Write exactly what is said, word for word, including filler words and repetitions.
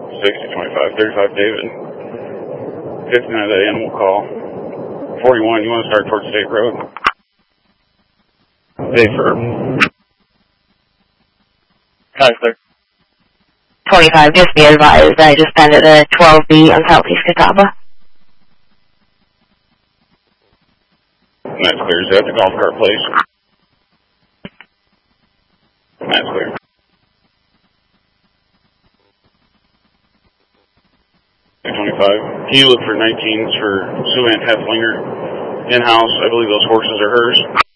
sixty twenty-five, thirty-five David. fifty-nine to the animal call. forty-one, you want to start towards State Road? Day firm. Hi, sir. twenty-five, just be advised, I just landed a twelve B on Southeast Catawba. That's clear. Is that the golf cart place? That's clear. twenty-five. Can you look for nineteens for Sue Ann Hefflinger in-house? I believe those horses are hers.